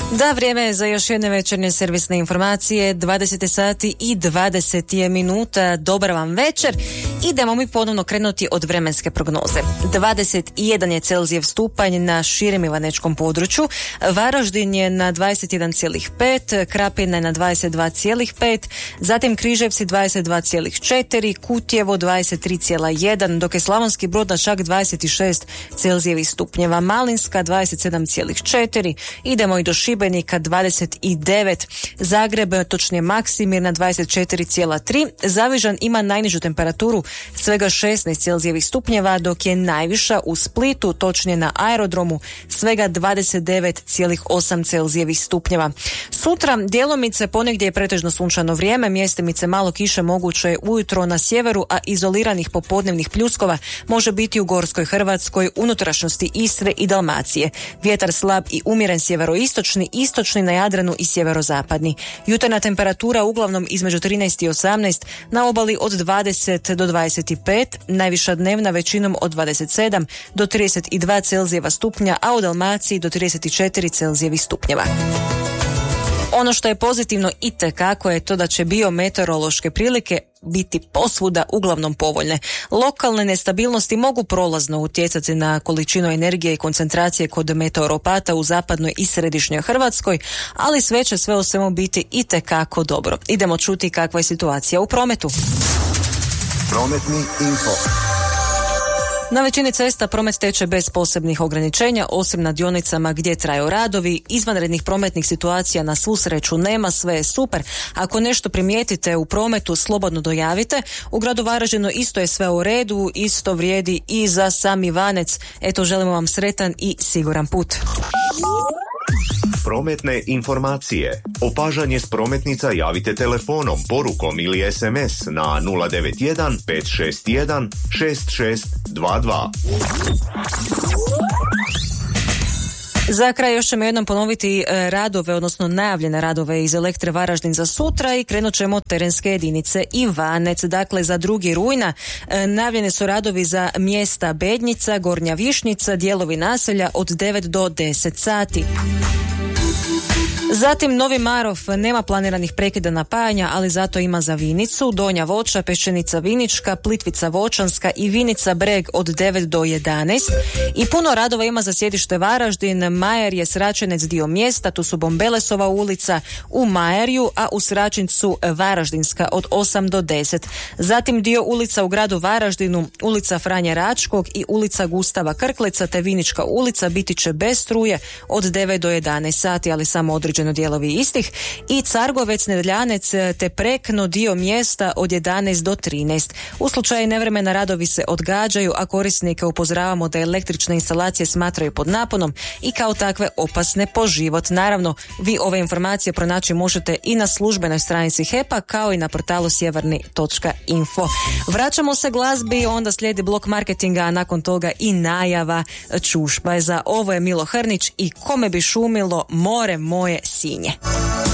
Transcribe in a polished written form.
Da, vrijeme je za još jedne večernje servisne informacije, 20 sati i 20 minuta. Dobar vam večer. Idemo mi ponovno krenuti od vremenske prognoze. 21 je Celzijev stupanj na širem ivanečkom području, Varaždin je na 21,5, Krapina je na 22,5, zatim Križevci 22,4, Kutjevo 23,1, dok je Slavonski Brod na čak 26 Celzijevih stupnjeva, Malinska 27,4, idemo i do Šibenika 29, Zagreb, točnije Maksimir na 24,3, Zavižan ima najnižu temperaturu svega 16 Celzijevih stupnjeva, dok je najviša u Splitu, točnije na aerodromu, svega 29,8 Celzijevih stupnjeva. Sutra djelomice ponegdje je pretežno sunčano vrijeme, mjestimice malo kiše moguće ujutro na sjeveru, a izoliranih popodnevnih pljuskova može biti u Gorskoj Hrvatskoj, unutrašnjosti Istre i Dalmacije. Vjetar slab i umjeren sjeveroistočni, istočni na Jadranu i sjeverozapadni. Jutarnja temperatura uglavnom između 13 i 18, na obali od 20 do 25, najviša dnevna većinom od 27 do 32 Celzijeva stupnja, a u Dalmaciji do 34 Celzijevih stupnjeva. Ono što je pozitivno itekako je to da će biometeorološke prilike biti posvuda uglavnom povoljne. Lokalne nestabilnosti mogu prolazno utjecati na količinu energije i koncentracije kod meteoropata u zapadnoj i središnjoj Hrvatskoj, ali sve će sve u svemu biti itekako dobro. Idemo čuti kakva je situacija u prometu. Prometni info. Na većini cesta promet teče bez posebnih ograničenja, osim na dionicama gdje traju radovi. Izvanrednih prometnih situacija na svu sreću nema, sve je super. Ako nešto primijetite u prometu, slobodno dojavite. U gradu Varaždinu isto je sve u redu, isto vrijedi i za sam Ivanec. Eto, želimo vam sretan i siguran put. Prometne informacije. Opažanje s prometnica javite telefonom, porukom ili SMS na 091 561 6622. Za kraj još ćemo jednom ponoviti radove, odnosno najavljene radove iz Elektre Varaždin za sutra i krenut ćemo od terenske jedinice Ivanec. Dakle, za 2. rujna najavljene su radovi za mjesta Bednjica, Gornja Višnjica, dijelovi naselja od 9 do 10 sati. Zatim Novi Marof, nema planiranih prekida napajanja, ali zato ima za Vinicu, Donja Voća, Peščenica Vinička, Plitvica Voćanska i Vinica Breg od 9 do 11. I puno radova ima za sjedište Varaždin, Majer je Sračenec dio mjesta, tu su Bombelesova ulica u Majerju, a u Sračincu Varaždinska od 8 do 10. Zatim dio ulica u gradu Varaždinu, ulica Franje Račkog i ulica Gustava Krkleca te Vinička ulica biti će bez struje od 9 do 11 sati, ali samo određeno dijelovi istih, i Cargovec, Nedljanec te Prekno dio mjesta od 11 do 13. U slučaju nevremena radovi se odgađaju, a korisnike upozoravamo da električne instalacije smatraju pod naponom i kao takve opasne po život. Naravno, vi ove informacije pronaći možete i na službenoj stranici HEP-a kao i na portalu sjeverni.info. Vraćamo se glazbi, onda slijedi blok marketinga, a nakon toga i najava čušpa. Za ovo je Milo Hrnić i Kome bi šumilo more moje Sinje.